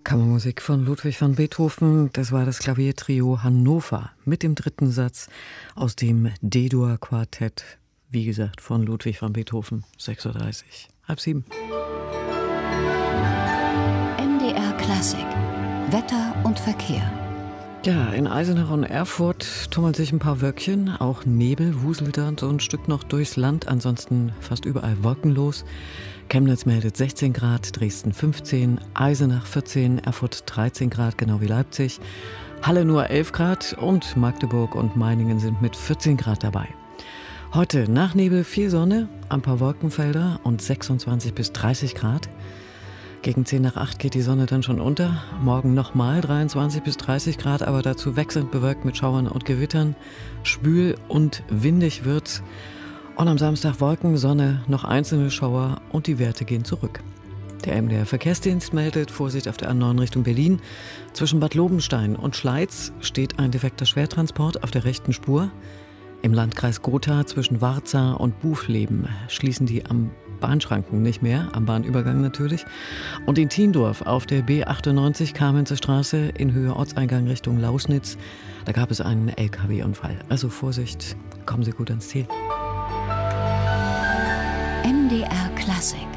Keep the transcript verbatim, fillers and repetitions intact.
Kammermusik von Ludwig van Beethoven, das war das Klaviertrio Hannover mit dem dritten Satz aus dem D-Dur-Quartett, wie gesagt, von Ludwig van Beethoven, sechs Uhr dreißig, halb sieben. M D R Klassik, Wetter und Verkehr. Ja, in Eisenach und Erfurt tummeln sich ein paar Wölkchen, auch Nebel wuselt dann so ein Stück noch durchs Land, ansonsten fast überall wolkenlos. Chemnitz meldet sechzehn Grad, Dresden fünfzehn, Eisenach vierzehn, Erfurt dreizehn Grad, genau wie Leipzig, Halle nur elf Grad und Magdeburg und Meiningen sind mit vierzehn Grad dabei. Heute nach Nebel viel Sonne, ein paar Wolkenfelder und sechsundzwanzig bis dreißig Grad. Gegen zehn nach acht geht die Sonne dann schon unter. Morgen nochmal dreiundzwanzig bis dreißig Grad, aber dazu wechselnd bewölkt mit Schauern und Gewittern. Schwül und windig wird's. Und am Samstag Wolken, Sonne, noch einzelne Schauer und die Werte gehen zurück. Der M D R Verkehrsdienst meldet Vorsicht auf der A neun Richtung Berlin. Zwischen Bad Lobenstein und Schleiz steht ein defekter Schwertransport auf der rechten Spur. Im Landkreis Gotha zwischen Warza und Bufleben schließen die am Bahnschranken nicht mehr, am Bahnübergang natürlich. Und in Tiendorf auf der B achtundneunzig Kamenzer Straße in Höhe Ortseingang Richtung Lausnitz, da gab es einen L K W-Unfall. Also Vorsicht, kommen Sie gut ans Ziel. M D R Klassik.